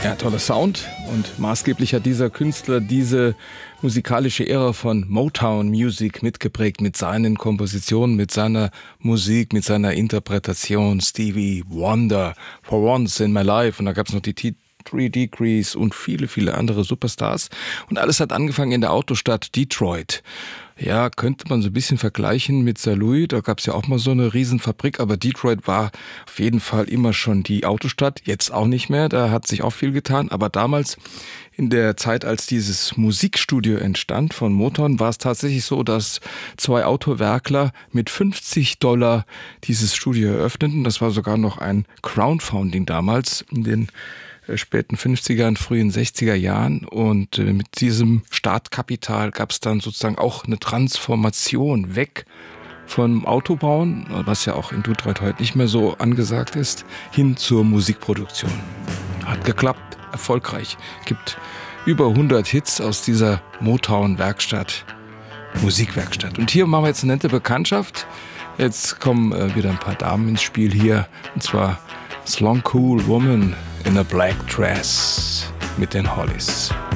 Ja, toller Sound, und maßgeblich hat dieser Künstler diese musikalische Ära von Motown Music mitgeprägt mit seinen Kompositionen, mit seiner Musik, mit seiner Interpretation. Stevie Wonder, For Once in My Life, und da gab es noch die Three Degrees und viele, viele andere Superstars. Und alles hat angefangen in der Autostadt Detroit. Ja, könnte man so ein bisschen vergleichen mit St. Louis. Da gab es ja auch mal so eine Riesenfabrik, aber Detroit war auf jeden Fall immer schon die Autostadt. Jetzt auch nicht mehr, da hat sich auch viel getan. Aber damals, in der Zeit, als dieses Musikstudio entstand von Motown, war es tatsächlich so, dass 2 Autowerkler mit $50 dieses Studio eröffneten. Das war sogar noch ein Crowdfunding damals in den späten 50er, frühen 60er Jahren, und mit diesem Startkapital gab es dann sozusagen auch eine Transformation weg vom Autobauen, was ja auch in Detroit heute nicht mehr so angesagt ist, hin zur Musikproduktion. Hat geklappt, erfolgreich. Gibt über 100 Hits aus dieser Motown-Werkstatt, Musikwerkstatt. Und hier machen wir jetzt eine nette Bekanntschaft. Jetzt kommen wieder ein paar Damen ins Spiel hier, und zwar Long Cool Woman in a Black Dress mit den Hollies.